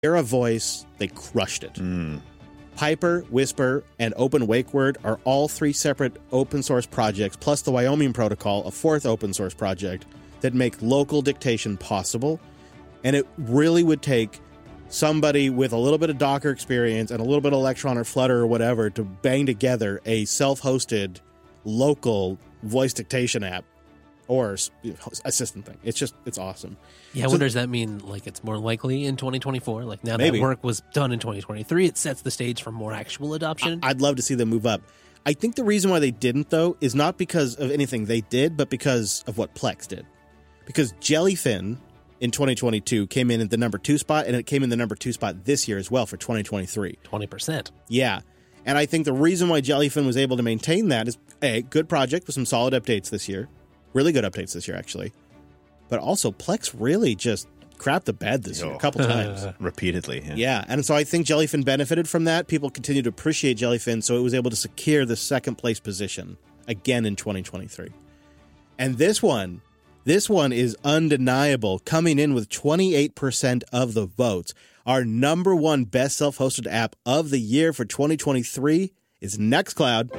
Era Voice, they crushed it. Piper, Whisper, and Open WakeWord are all 3 separate open source projects, plus the Wyoming Protocol, a 4th open source project that make local dictation possible. And it really would take somebody with a little bit of Docker experience and a little bit of Electron or Flutter or whatever to bang together a self-hosted local voice dictation app or assistant thing. It's awesome. Yeah, I wonder, does that mean like it's more likely in 2024? Like now Maybe. that work was done in 2023, it sets the stage for more actual adoption? I'd love to see them move up. I think the reason why they didn't, though, is not because of anything they did, but because of what Plex did. Because Jellyfin in 2022 came in at the number 2 spot, and it came in the number 2 spot this year as well for 2023. 20%. Yeah. And I think the reason why Jellyfin was able to maintain that is, A, good project with some solid updates this year. Really good updates this year, actually. But also, Plex really just crapped the bed this year a couple times. Repeatedly. Yeah. And so I think Jellyfin benefited from that. People continue to appreciate Jellyfin, so it was able to secure the 2nd place position again in 2023. And this one is undeniable, coming in with 28% of the votes. Our number 1 best self-hosted app of the year for 2023 is Nextcloud.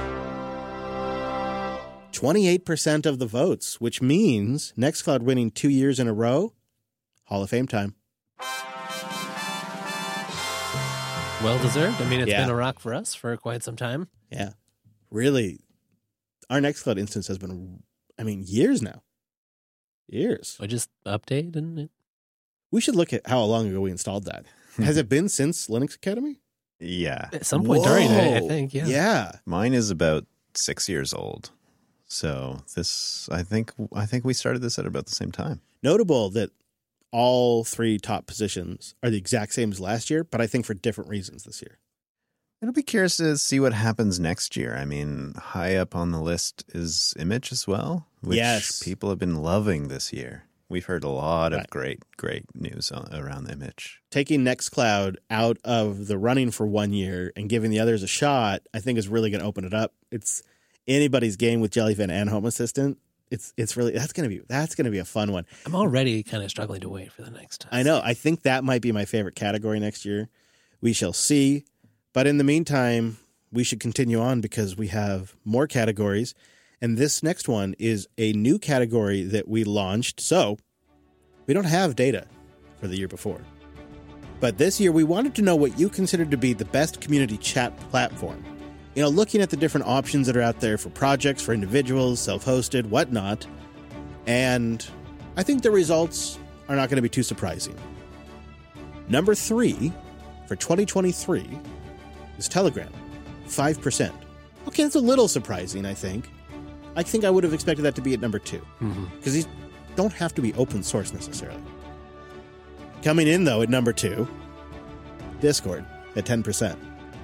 28% of the votes, which means Nextcloud winning 2 years in a row, Hall of Fame time. Well deserved. I mean, it's Yeah. been a rock for us for quite some time. Yeah. Really, our Nextcloud instance has been, years now. Years. I just update and We should look at how long ago we installed that. Has it been since Linux Academy? Yeah. at some point during it, I think. Yeah. Yeah. Mine is about 6 years old. So this, I think we started this at about the same time. Notable that all 3 top positions are the exact same as last year, but I think for different reasons this year. It'll be curious to see what happens next year. I mean, high up on the list is Image as well, which Yes. people have been loving this year. We've heard a lot of Right. great news around Image. Taking Nextcloud out of the running for 1 year and giving the others a shot, I think is really going to open it up. It's anybody's game with Jellyfin and Home Assistant. It's really that's gonna be a fun one. I'm already kind of struggling to wait for the next time. I know. I think that might be my favorite category next year. We shall see. But in the meantime, we should continue on because we have more categories. And this next one is a new category that we launched. So we don't have data for the year before. But this year, we wanted to know what you consider to be the best community chat platform. You know, looking at the different options that are out there for projects, for individuals, self-hosted, whatnot. And I think the results are not going to be too surprising. Number 3 for 2023 is Telegram, 5%. Okay, that's a little surprising, I think. I think I would have expected that to be at number 2. Because these don't have to be open source necessarily. Coming in, though, at number 2, Discord at 10%.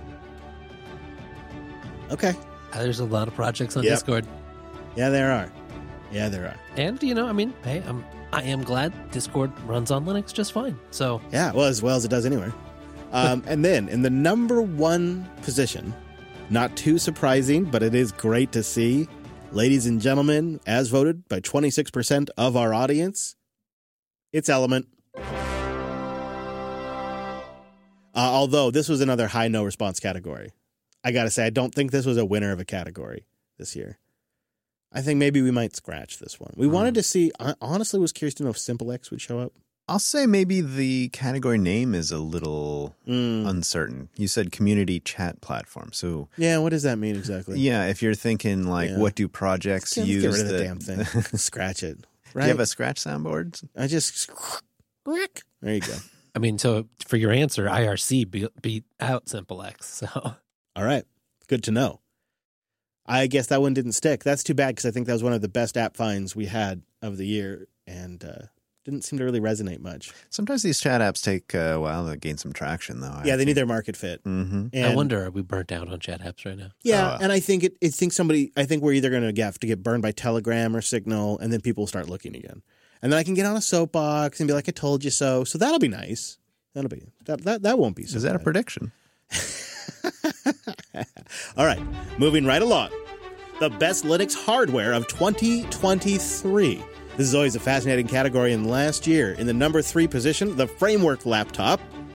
Okay. There's a lot of projects on Yep. Discord. Yeah, there are. And, hey, I am glad Discord runs on Linux just fine. So, Yeah, well as it does anywhere. And then in the number 1 position, not too surprising, but it is great to see, ladies and gentlemen, as voted by 26% of our audience, it's Element. Although this was another high no response category. I got to say, I don't think this was a winner of a category this year. I think maybe we might scratch this one. We wanted to see, I honestly was curious to know if SimpleX would show up. I'll say maybe the category name is a little uncertain. You said community chat platform. So Yeah, what does that mean exactly? yeah, if you're thinking like, Yeah. what do projects Let's use? get rid of the that- damn thing. Scratch it. Right? Do you have a scratch soundboard? I just... There you go. so for your answer, IRC beat out SimpleX. So, All right. Good to know. I guess that one didn't stick. That's too bad because I think that was one of the best app finds we had of the year and didn't seem to really resonate much. Sometimes these chat apps take a while to gain some traction, though. Yeah, they need their market fit. Mm-hmm. And I wonder, are we burnt out on chat apps right now? Yeah, and I think I think we're either going to have to get burned by Telegram or Signal, and then people will start looking again. And then I can get on a soapbox and be like, I told you so. So that'll be nice. That won't be so Is that a bad. prediction? All right, moving right along. The best Linux hardware of 2023. This is always a fascinating category. And last year, in the number 3 position, the Framework laptop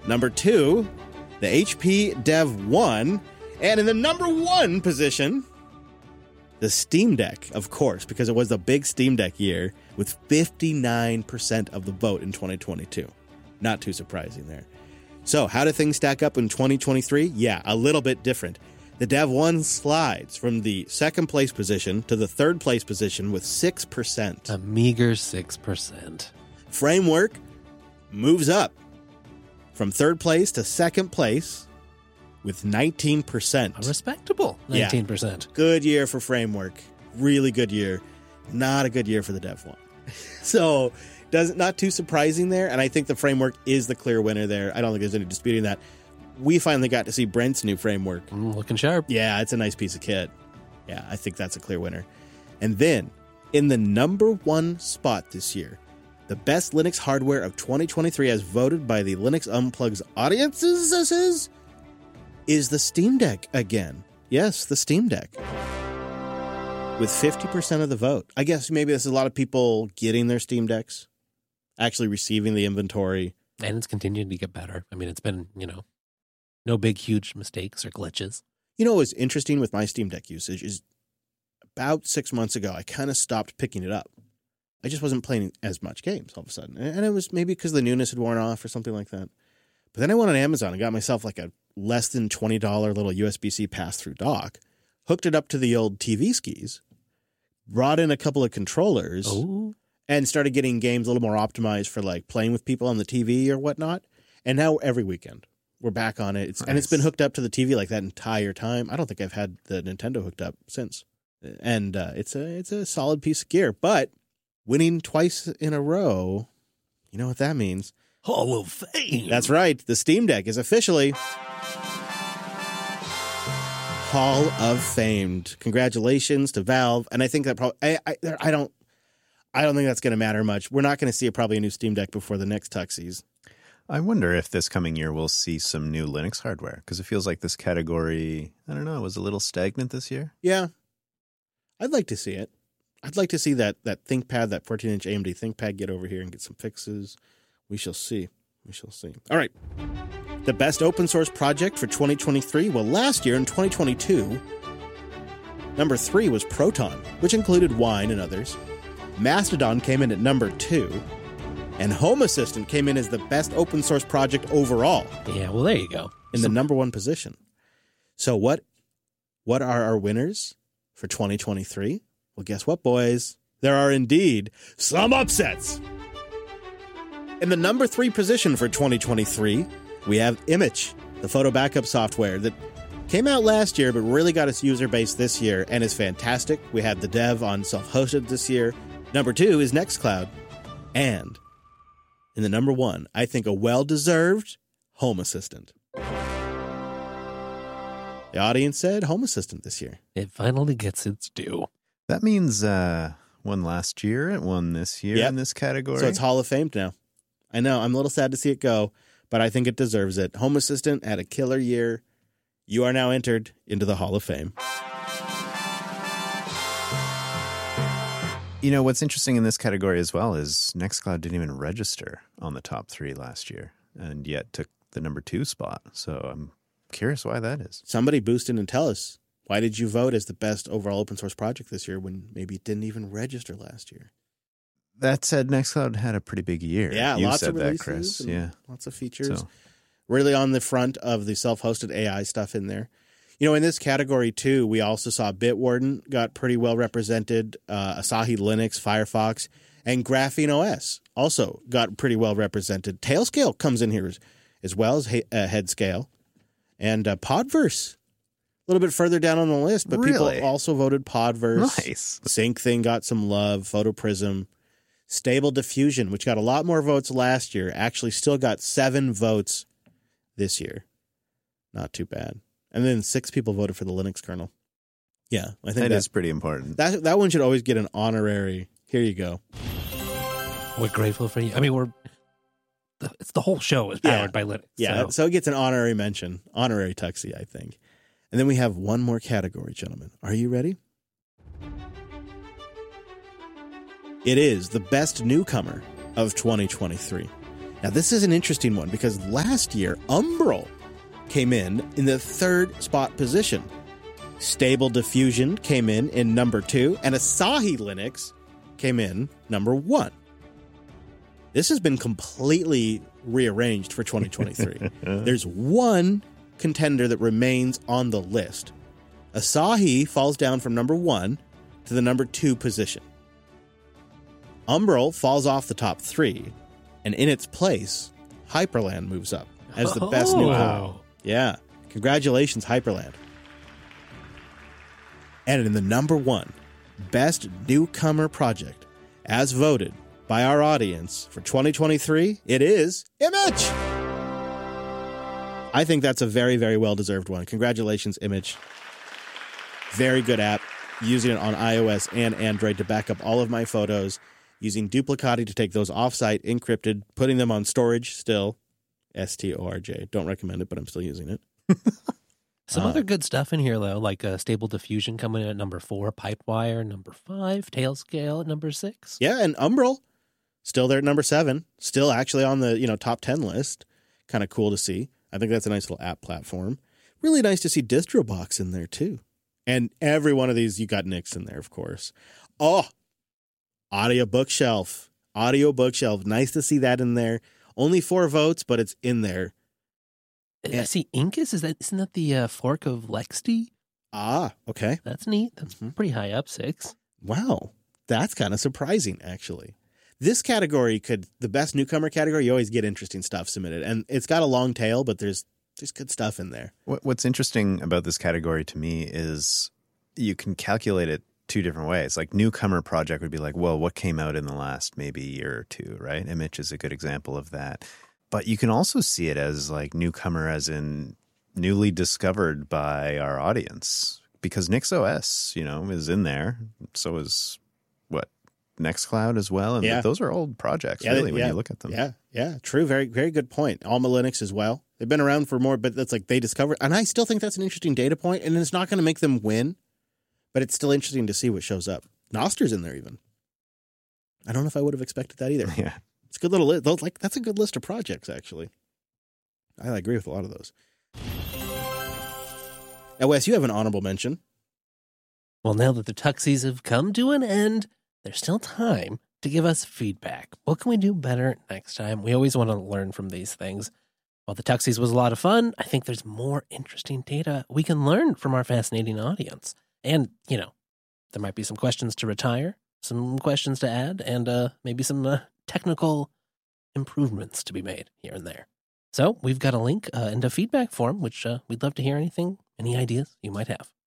Number 2, the HP Dev 1. And in the number 1 position, the Steam Deck, of course, because it was a big Steam Deck year with 59% of the vote in 2022. Not too surprising there. So how do things stack up in 2023? Yeah, a little bit different. The Dev 1 slides from the second place position to the third place position with 6%. A meager 6%. Framework moves up from third place to second place with 19%. A respectable 19%. Good year for Framework. Really good year. Not a good year for the Dev 1. So, not too surprising there. And I think the Framework is the clear winner there. I don't think there's any disputing that. We finally got to see Brent's new Framework. Looking sharp. Yeah, it's a nice piece of kit. Yeah, I think that's a clear winner. And then, in the number 1 spot this year, the best Linux hardware of 2023 as voted by the Linux Unplugged's audiences is the Steam Deck again. Yes, the Steam Deck. With 50% of the vote. I guess maybe there's a lot of people getting their Steam Decks, actually receiving the inventory. And it's continuing to get better. I mean, it's been, no big, huge mistakes or glitches. You know what's interesting with my Steam Deck usage is about 6 months ago, I kind of stopped picking it up. I just wasn't playing as much games all of a sudden. And it was maybe because the newness had worn off or something like that. But then I went on Amazon and got myself like a less than $20 little USB-C pass-through dock, hooked it up to the old TV skis, brought in a couple of controllers, and started getting games a little more optimized for like playing with people on the TV or whatnot. And now every weekend we're back on it. And it's been hooked up to the TV like that entire time. I don't think I've had the Nintendo hooked up since. And it's a solid piece of gear. But winning twice in a row, you know what that means? Hall of Fame. That's right. The Steam Deck is officially Hall of Famed. Congratulations to Valve. And I think that probably I don't think that's going to matter much. We're not going to see probably a new Steam Deck before the next Tuxies. I wonder if this coming year we'll see some new Linux hardware, because it feels like this category, I don't know, was a little stagnant this year. Yeah. I'd like to see it. I'd like to see that ThinkPad, that 14-inch AMD ThinkPad get over here and get some fixes. We shall see. We shall see. All right. The best open source project for 2023. Well, last year in 2022, number 3 was Proton, which included Wine and others. Mastodon came in at number 2. And Home Assistant came in as the best open source project overall. Yeah, well, there you go. In the number 1 position. So what are our winners for 2023? Well, guess what, boys? There are indeed some upsets. In the number 3 position for 2023, we have Image, the photo backup software that came out last year but really got its user base this year and is fantastic. We had the dev on self-hosted this year. Number 2 is Nextcloud. And in the number 1, I think a well-deserved Home Assistant. The audience said Home Assistant this year. It finally gets its due. That means one last year, it won this year in this category. So it's Hall of Fame now. I know, I'm a little sad to see it go, but I think it deserves it. Home Assistant had a killer year. You are now entered into the Hall of Fame. You know, what's interesting in this category as well is Nextcloud didn't even register on the top 3 last year and yet took the number 2 spot. So I'm curious why that is. Somebody boost in and tell us, why did you vote as the best overall open source project this year when maybe it didn't even register last year? That said, Nextcloud had a pretty big year. Yeah, you lots said of that, releases. Chris. Yeah, lots of features. So. Really on the front of the self-hosted AI stuff in there. You know, in this category, too, we also saw Bitwarden got pretty well represented. Asahi Linux, Firefox, and Graphene OS also got pretty well represented. Tailscale comes in here as well as Headscale. And Podverse, a little bit further down on the list, but people also voted Podverse. Nice. SyncThing got some love. PhotoPrism. Stable Diffusion, which got a lot more votes last year, actually still got 7 votes this year. Not too bad. And then 6 people voted for the Linux kernel. Yeah, I think that is pretty important. That one should always get an honorary. Here you go. We're grateful for you. I mean, it's the whole show is powered by Linux. Yeah, so it gets an honorary mention, honorary Tuxie, I think. And then we have one more category, gentlemen. Are you ready? It is the best newcomer of 2023. Now, this is an interesting one because last year, Umbrel came in the third spot position. Stable Diffusion came in number 2, and Asahi Linux came in number 1. This has been completely rearranged for 2023. There's one contender that remains on the list. Asahi falls down from number 1 to the number 2 position. Umbrel falls off the top 3, and in its place, Hyperland moves up as the best newcomer. Yeah. Congratulations, Hyperland. And in the number 1 best newcomer project, as voted by our audience for 2023, it is Image. I think that's a very, very well-deserved one. Congratulations, Image. Very good app. Using it on iOS and Android to back up all of my photos. Using Duplicati to take those offsite, encrypted, putting them on storage still. STORJ. Don't recommend it, but I'm still using it. Some other good stuff in here, though, like Stable Diffusion coming in at number 4, Pipewire number 5, Tailscale at number 6. Yeah, and Umbrel still there at number 7. Still actually on the top 10 list. Kind of cool to see. I think that's a nice little app platform. Really nice to see DistroBox in there, too. And every one of these, you got Nix in there, of course. Oh, Audio Bookshelf. Audio Bookshelf. Nice to see that in there. Only 4 votes, but it's in there. I see Incus. Isn't that the fork of Lexd? Ah, okay. That's neat. That's pretty high up, 6. Wow. That's kind of surprising, actually. This category the best newcomer category, you always get interesting stuff submitted. And it's got a long tail, but there's good stuff in there. What's interesting about this category to me is you can calculate it 2 different ways. Like newcomer project would be like, well, what came out in the last maybe year or 2, right? Image is a good example of that. But you can also see it as like newcomer as in newly discovered by our audience because NixOS, is in there. So is Nextcloud as well. And those are old projects, really, when you look at them. Yeah. True. Very, very good point. Alma Linux as well. They've been around for more, but that's like they discovered. And I still think that's an interesting data point, and it's not going to make them win, but it's still interesting to see what shows up. Noster's in there even. I don't know if I would have expected that either. Yeah. It's a good little list. That's a good list of projects, actually. I agree with a lot of those. Now, Wes, you have an honorable mention. Well, now that the Tuxies have come to an end, there's still time to give us feedback. What can we do better next time? We always want to learn from these things. While the Tuxies was a lot of fun, I think there's more interesting data we can learn from our fascinating audience. And, there might be some questions to retire, some questions to add, and maybe some technical improvements to be made here and there. So we've got a link and a feedback form, which we'd love to hear any ideas you might have.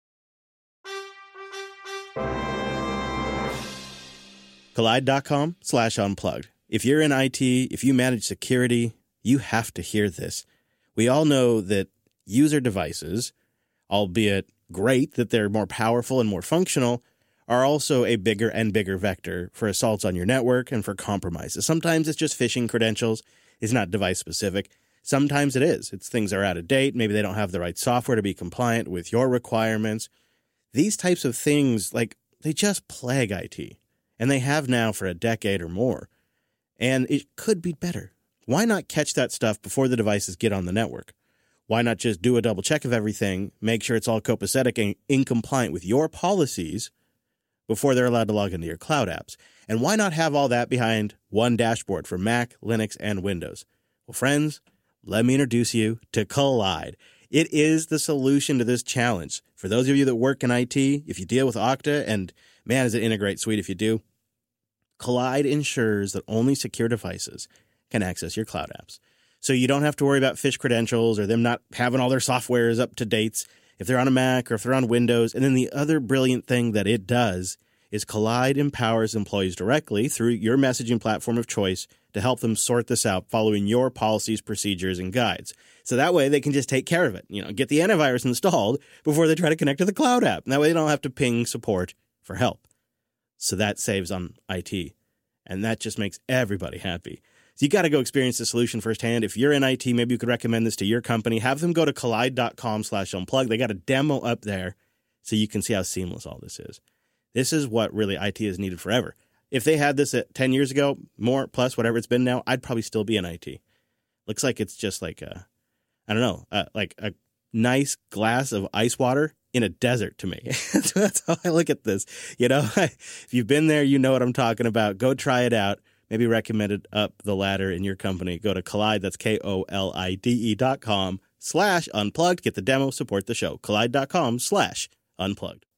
Kolide.com/unplugged. If you're in IT, if you manage security, you have to hear this. We all know that user devices, albeit great that they're more powerful and more functional, are also a bigger and bigger vector for assaults on your network and for compromises. Sometimes it's just phishing credentials. It's not device specific. Sometimes it is. It's things are out of date. Maybe they don't have the right software to be compliant with your requirements. These types of things, they just plague IT. And they have now for a decade or more. And it could be better. Why not catch that stuff before the devices get on the network? Why not just do a double check of everything, make sure it's all copacetic and in compliant with your policies before they're allowed to log into your cloud apps? And why not have all that behind one dashboard for Mac, Linux, and Windows? Well, friends, let me introduce you to Kolide. It is the solution to this challenge. For those of you that work in IT, if you deal with Okta, and man, is it a great suite if you do, Kolide ensures that only secure devices can access your cloud apps. So you don't have to worry about phish credentials or them not having all their softwares up to dates if they're on a Mac or if they're on Windows. And then the other brilliant thing that it does is Kolide empowers employees directly through your messaging platform of choice to help them sort this out following your policies, procedures, and guides. So that way they can just take care of it, get the antivirus installed before they try to connect to the cloud app. And that way they don't have to ping support for help. So that saves on IT. And that just makes everybody happy. So you got to go experience the solution firsthand. If you're in IT, maybe you could recommend this to your company. Have them go to kolide.com/unplug. They got a demo up there so you can see how seamless all this is. This is what really IT has needed forever. If they had this at 10 years ago, more plus whatever it's been now, I'd probably still be in IT. Looks like it's just like like a nice glass of ice water in a desert to me. That's how I look at this. If you've been there, you know what I'm talking about. Go try it out. Maybe recommend it up the ladder in your company. Go to Kolide, that's KOLIDE.com/unplugged. Get the demo, support the show. Kolide.com/unplugged.